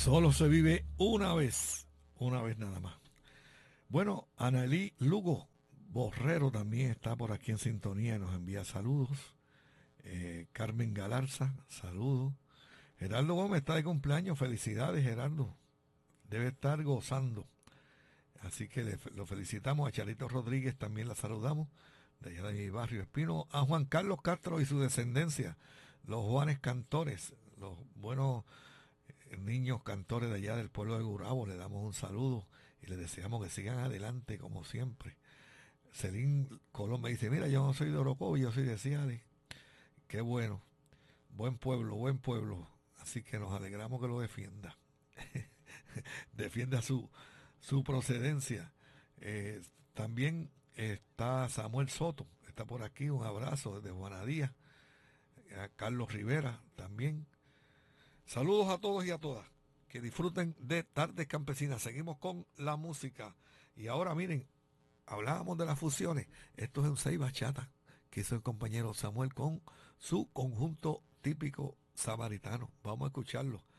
Solo se vive una vez nada más. Bueno, Analí Lugo Borrero también está por aquí en sintonía y nos envía saludos. Carmen Galarza, saludos. Gerardo Gómez está de cumpleaños, felicidades Gerardo, debe estar gozando. Así que lo felicitamos. A Charito Rodríguez también la saludamos, de allá de mi barrio Espino. A Juan Carlos Castro y su descendencia, los Juanes Cantores, los buenos niños cantores de allá del pueblo de Gurabo, le damos un saludo y les deseamos que sigan adelante como siempre. Celín Colón me dice, mira, yo no soy de Orocovi, yo soy de Ciales. Qué bueno, buen pueblo, buen pueblo. Así que nos alegramos que lo defienda. Defienda su procedencia. También está Samuel Soto, está por aquí, un abrazo desde Juanadía. A Carlos Rivera también. Saludos a todos y a todas. Que disfruten de Tardes Campesinas. Seguimos con la música. Y ahora miren, hablábamos de las fusiones. Esto es un 6 bachata que hizo el compañero Samuel con su conjunto típico samaritano. Vamos a escucharlo.